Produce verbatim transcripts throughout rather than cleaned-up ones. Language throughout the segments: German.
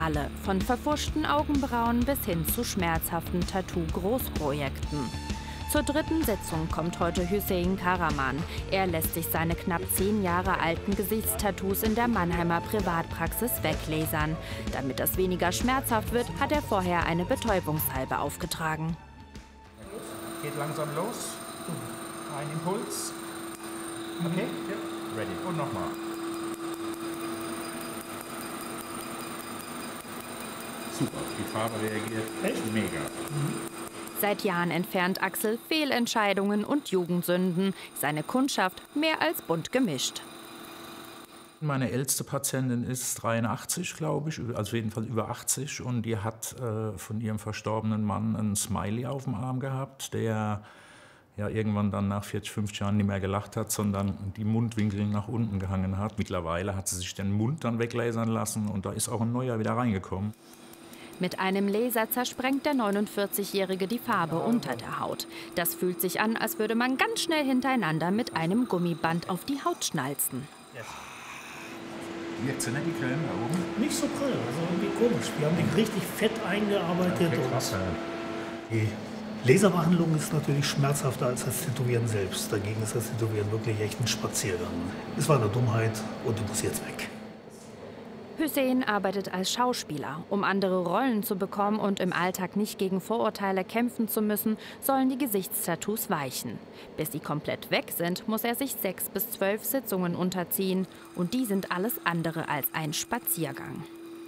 Alle, von verfuschten Augenbrauen bis hin zu schmerzhaften Tattoo-Großprojekten. Zur dritten Sitzung kommt heute Hüseyin Karaman. Er lässt sich seine knapp zehn Jahre alten Gesichtstattoos in der Mannheimer Privatpraxis weglasern. Damit das weniger schmerzhaft wird, hat er vorher eine Betäubungssalbe aufgetragen. Geht langsam los. Ein Impuls. Okay, ja. Ready. Und nochmal. Super, die Farbe reagiert echt mega. Mhm. Seit Jahren entfernt Axel Fehlentscheidungen und Jugendsünden. Seine Kundschaft mehr als bunt gemischt. Meine älteste Patientin ist dreiundachtzig, glaube ich, also auf jeden Fall über achtzig. Und die hat äh, von ihrem verstorbenen Mann einen Smiley auf dem Arm gehabt, der ja irgendwann dann nach vierzig, fünfzig Jahren nicht mehr gelacht hat, sondern die Mundwinkel nach unten gehangen hat. Mittlerweile hat sie sich den Mund dann weglasern lassen und da ist auch ein neuer wieder reingekommen. Mit einem Laser zersprengt der neunundvierzigjährige die Farbe unter der Haut. Das fühlt sich an, als würde man ganz schnell hintereinander mit einem Gummiband auf die Haut schnalzen. Wirkt sie nicht die Creme da oben? Nicht so prall, also irgendwie komisch. Wir haben die richtig fett eingearbeitet. Okay, krass, und die Laserbehandlung ist natürlich schmerzhafter als das Tätowieren selbst. Dagegen ist das Tätowieren wirklich echt ein Spaziergang. Es war eine Dummheit und die muss jetzt weg. Hüseyin arbeitet als Schauspieler. Um andere Rollen zu bekommen und im Alltag nicht gegen Vorurteile kämpfen zu müssen, sollen die Gesichtstattoos weichen. Bis sie komplett weg sind, muss er sich sechs bis zwölf Sitzungen unterziehen. Und die sind alles andere als ein Spaziergang.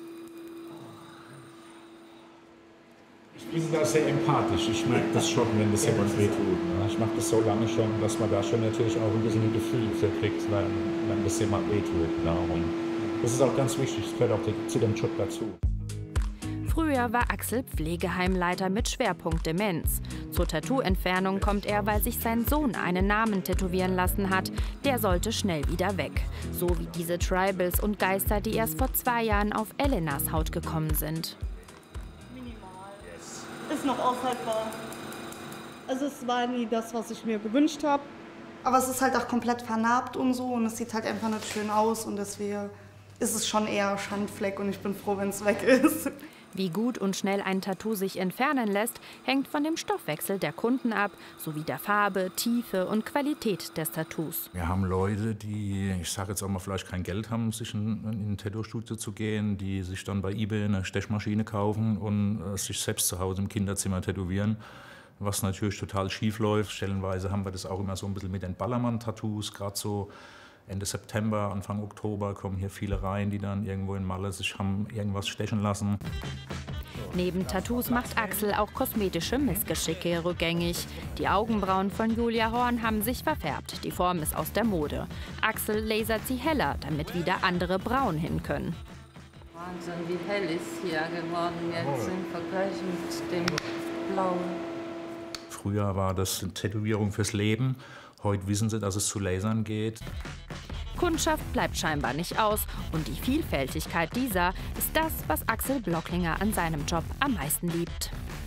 Ich bin da sehr empathisch. Ich merke das schon, wenn das jemand wehtut. Ich mache das so lange schon, dass man da schon natürlich auch ein bisschen ein Gefühl für kriegt, wenn, wenn das jemand wehtut. Das ist auch ganz wichtig, das gehört auch zu dem Job dazu. Früher war Axel Pflegeheimleiter mit Schwerpunkt Demenz. Zur Tattoo-Entfernung kommt er, weil sich sein Sohn einen Namen tätowieren lassen hat. Der sollte schnell wieder weg. So wie diese Tribals und Geister, die erst vor zwei Jahren auf Elenas Haut gekommen sind. Minimal. Ist noch aushaltbar. Also es war nie das, was ich mir gewünscht habe. Aber es ist halt auch komplett vernarbt und so und es sieht halt einfach nicht schön aus und deswegen ist es schon eher Schandfleck und ich bin froh, wenn es weg ist. Wie gut und schnell ein Tattoo sich entfernen lässt, hängt von dem Stoffwechsel der Kunden ab, sowie der Farbe, Tiefe und Qualität des Tattoos. Wir haben Leute, die, ich sage jetzt auch mal, vielleicht kein Geld haben, sich in, in ein Tattoo-Studio zu gehen, die sich dann bei eBay eine Stechmaschine kaufen und äh, sich selbst zu Hause im Kinderzimmer tätowieren. Was natürlich total schief läuft. Stellenweise haben wir das auch immer so ein bisschen mit den Ballermann-Tattoos, gerade so Ende September, Anfang Oktober kommen hier viele rein, die dann irgendwo in Malle sich haben irgendwas stechen lassen. Neben Tattoos macht Axel auch kosmetische Missgeschicke rückgängig. Die Augenbrauen von Julia Horn haben sich verfärbt. Die Form ist aus der Mode. Axel lasert sie heller, damit wieder andere Brauen hin können. Wahnsinn, wie hell ist hier geworden jetzt im Vergleich mit dem Blau. Früher war das eine Tätowierung fürs Leben. Heute wissen sie, dass es zu lasern geht. Kundschaft bleibt scheinbar nicht aus und die Vielfältigkeit dieser ist das, was Axel Blocklinger an seinem Job am meisten liebt.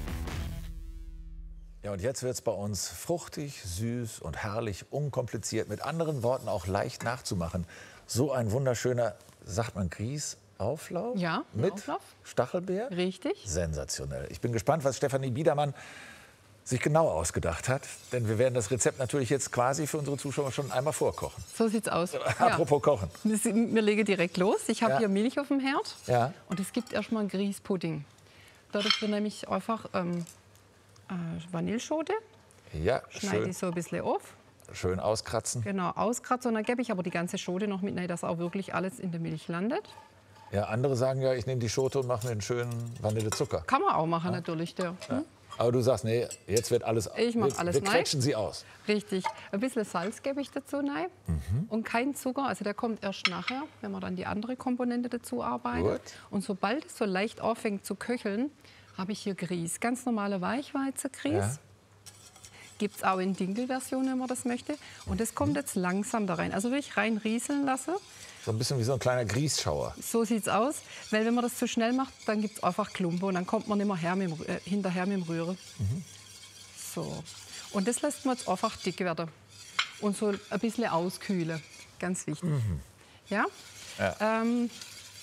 Ja, und jetzt wird es bei uns fruchtig, süß und herrlich, unkompliziert. Mit anderen Worten auch leicht nachzumachen. So ein wunderschöner, sagt man Grießauflauf? Ja, mit Auflauf. Stachelbeer? Richtig. Sensationell. Ich bin gespannt, was Stefanie Biedermann sich genau ausgedacht hat. Denn wir werden das Rezept natürlich jetzt quasi für unsere Zuschauer schon einmal vorkochen. So sieht's aus. Apropos ja. Kochen. Wir legen direkt los. Ich habe Ja. hier Milch auf dem Herd. Ja. Und es gibt erstmal einen Grießpudding. Dort wird nämlich einfach ähm, äh, Vanilleschote. Ja, Schneide schön, ich so ein bisschen auf. schön auskratzen. Genau, auskratzen. Und dann gebe ich aber die ganze Schote noch mit rein, dass auch wirklich alles in der Milch landet. Ja, andere sagen ja, ich nehme die Schote und mache mir einen schönen Vanillezucker. Kann man auch machen, natürlich. Der. Ja. Aber du sagst, nee, jetzt wird alles, Ich mach wir, alles wir rein. quetschen sie aus. Richtig. Ein bisschen Salz gebe ich dazu rein. Mhm. Und kein Zucker, also der kommt erst nachher, wenn man dann die andere Komponente dazu arbeitet. Gut. Und sobald es so leicht anfängt zu köcheln, habe ich hier Grieß. Ganz normale Weichweizengrieß. Ja. Gibt es auch in Dinkelversion, wenn man das möchte. Und das kommt jetzt langsam da rein. Also will ich rein rieseln lassen. So ein bisschen wie so ein kleiner Grießschauer. So sieht es aus. Weil wenn man das zu schnell macht, dann gibt es einfach Klumpen. Und dann kommt man nicht mehr her mit dem, äh, hinterher mit dem Rühren. Mhm. So. Und das lässt man jetzt einfach dick werden. Und so ein bisschen auskühlen. Ganz wichtig. Mhm. Ja? Ja. Ähm,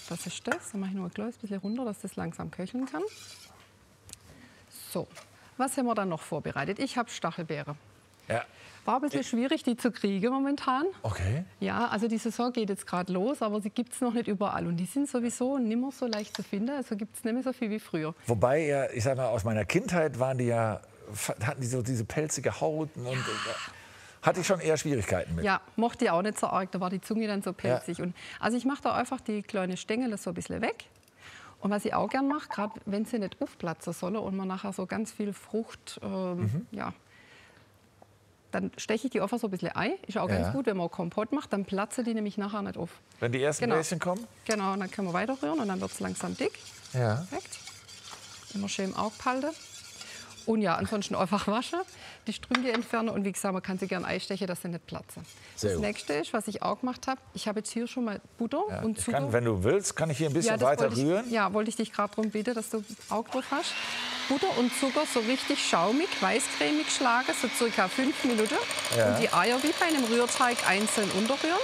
Das ist das. Dann mache ich noch ein kleines bisschen runter, dass das langsam köcheln kann. So, was haben wir dann noch vorbereitet? Ich habe Stachelbeere. Ja. War ein bisschen schwierig, die zu kriegen momentan. Okay. Ja, also die Saison geht jetzt gerade los, aber sie gibt es noch nicht überall. Und die sind sowieso nicht mehr so leicht zu finden. Also gibt es nicht mehr so viel wie früher. Wobei, ja, ich sag mal, aus meiner Kindheit waren die ja, hatten die so diese pelzige Haut. Und, ja. Hatte ich schon eher Schwierigkeiten mit. Ja, mochte ich auch nicht so arg. Da war die Zunge dann so pelzig. Ja. Und, also ich mache da einfach die kleinen Stängel so ein bisschen weg. Und was ich auch gern mache, gerade wenn sie nicht aufplatzen sollen und man nachher so ganz viel Frucht, ähm, mhm. ja, dann steche ich die einfach so ein bisschen ein. Ist auch ja. ganz gut, wenn man Kompott macht, dann platzen die nämlich nachher nicht auf. Wenn die ersten genau. Bläschen kommen? Genau, und dann können wir weiter rühren und dann wird es langsam dick. Ja. Perfekt. Immer schön im Auge behalten. Und ja, ansonsten einfach waschen, die Strünge entfernen und wie gesagt, man kann sie gerne einstechen, dass sie nicht platzen. Sehr das gut. nächste ist, was ich auch gemacht habe, ich habe jetzt hier schon mal Butter Ja, und Zucker. Kann, wenn du willst, kann ich hier ein bisschen ja, weiter ich, rühren. Ja, wollte ich dich gerade darum bitten, dass du Auge drauf hast. Butter und Zucker so richtig schaumig, weißcremig schlagen, so circa fünf Minuten. Ja. Und die Eier wie bei einem Rührteig einzeln unterrühren.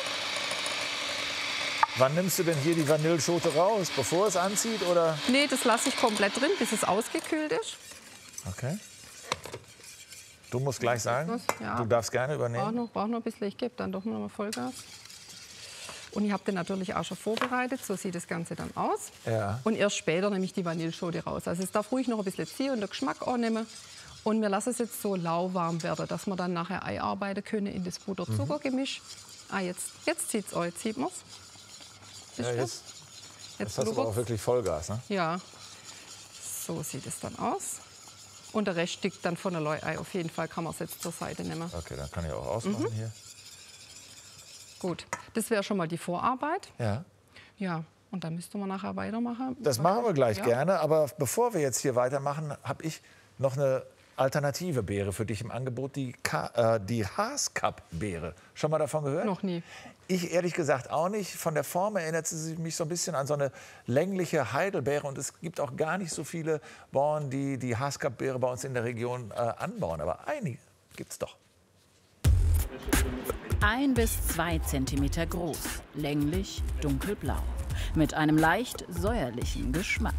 Wann nimmst du denn hier die Vanilleschote raus? Bevor es anzieht, oder? Nee, das lasse ich komplett drin, bis es ausgekühlt ist. Okay. Du musst gleich sagen, ja. du darfst gerne übernehmen. Brauch noch, brauch noch ein bisschen, ich gebe dann doch noch mal Vollgas. Und ich habe den natürlich auch schon vorbereitet, so sieht das Ganze dann aus. Ja. Und erst später nehme ich die Vanilleschote raus. Also es darf ruhig noch ein bisschen ziehen und den Geschmack auch nehmen. Und wir lassen es jetzt so lauwarm werden, dass wir dann nachher einarbeiten können in das Butter-Zucker-Gemisch. Ah, jetzt, jetzt zieht es auch, jetzt sieht man es. Ja, jetzt jetzt hast du aber auch wirklich Vollgas, ne? Ja, so sieht es dann aus. Und der Rest stickt dann von der Leu-Ei. Auf jeden Fall kann man es jetzt zur Seite nehmen. Okay, dann kann ich auch ausmachen mhm. hier. Gut, das wäre schon mal die Vorarbeit. Ja. Ja, und dann müssten wir nachher weitermachen. Das machen wir gleich ja. gerne. Aber bevor wir jetzt hier weitermachen, habe ich noch eine alternative Beere für dich im Angebot, die, Ka äh, die Haaskap-Beere. Schon mal davon gehört? Noch nie. Ich ehrlich gesagt auch nicht. Von der Form erinnert sie mich so ein bisschen an so eine längliche Heidelbeere. Und es gibt auch gar nicht so viele Bauern, die die Haaskap-Beere bei uns in der Region äh, anbauen. Aber einige gibt es doch. Ein bis zwei Zentimeter groß, länglich dunkelblau, mit einem leicht säuerlichen Geschmack.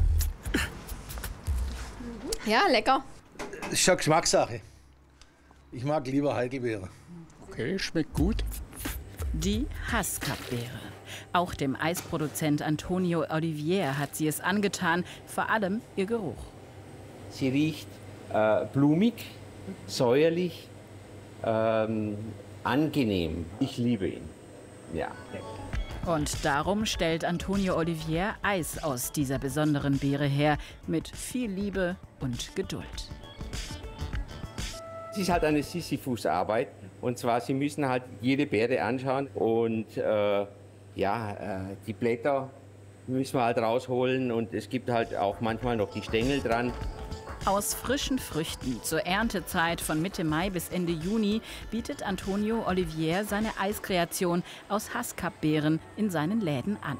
Ja, lecker. Das ist schon Geschmackssache. Ich mag lieber Heidelbeere. Okay, schmeckt gut. Die Haaskap-Beere. Auch dem Eisproduzent Antonio Olivier hat sie es angetan, vor allem ihr Geruch. Sie riecht äh, blumig, säuerlich, ähm, angenehm. Ich liebe ihn. Ja. Und darum stellt Antonio Olivier Eis aus dieser besonderen Beere her, mit viel Liebe und Geduld. Es ist halt eine Sisyphus-Arbeit. Und zwar, Sie müssen halt jede Beere anschauen und äh, ja, äh, die Blätter müssen wir halt rausholen und es gibt halt auch manchmal noch die Stängel dran. Aus frischen Früchten zur Erntezeit von Mitte Mai bis Ende Juni bietet Antonio Olivier seine Eiskreation aus Haaskap-Beeren in seinen Läden an.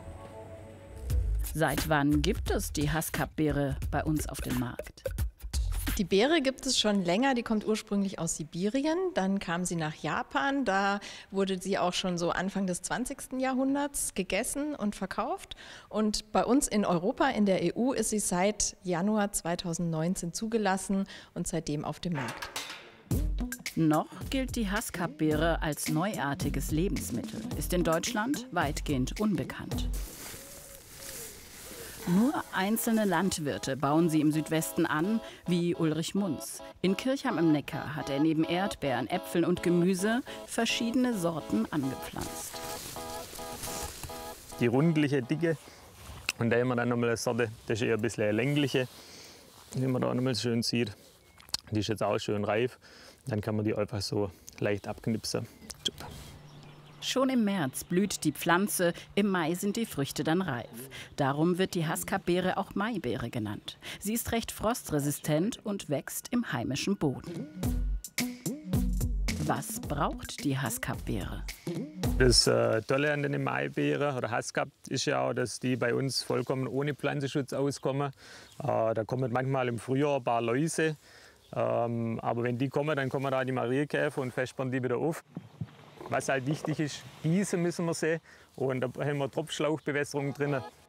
Seit wann gibt es die Haaskap-Beere bei uns auf dem Markt? Die Beere gibt es schon länger, die kommt ursprünglich aus Sibirien, dann kam sie nach Japan, da wurde sie auch schon so Anfang des zwanzigsten Jahrhunderts gegessen und verkauft und bei uns in Europa, in der E U, ist sie seit Januar zweitausendneunzehn zugelassen und seitdem auf dem Markt. Noch gilt die Haaskap-Beere als neuartiges Lebensmittel, ist in Deutschland weitgehend unbekannt. Nur einzelne Landwirte bauen sie im Südwesten an, wie Ulrich Munz. In Kirchheim im Neckar hat er neben Erdbeeren, Äpfeln und Gemüse verschiedene Sorten angepflanzt. Die rundliche, dicke, und da haben wir dann nochmal eine Sorte, das ist eher ein bisschen eine längliche, die man da nochmal schön sieht. Die ist jetzt auch schön reif. Dann kann man die einfach so leicht abknipsen. Super. Schon im März blüht die Pflanze, im Mai sind die Früchte dann reif. Darum wird die Haaskap-Beere auch Maibeere genannt. Sie ist recht frostresistent und wächst im heimischen Boden. Was braucht die Haaskap-Beere? Das äh, Tolle an den Maibeeren oder Haaskap ist ja auch, dass die bei uns vollkommen ohne Pflanzenschutz auskommen. Äh, da kommen manchmal im Frühjahr ein paar Läuse. Ähm, aber wenn die kommen, dann kommen da die Marienkäfer und vespern die wieder auf. Was halt wichtig ist, gießen müssen wir sie Und da haben wir Tropfschlauchbewässerung drin.